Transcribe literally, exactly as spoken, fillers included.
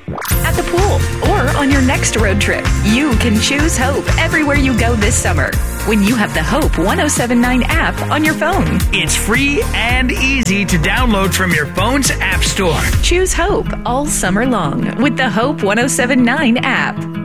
at the pool, or on your next road trip. You can choose Hope everywhere you go this summer when you have the Hope one oh seven nine app on your phone. It's free and easy to download from your phone's app store. Choose Hope all summer long with the Hope one oh seven nine app.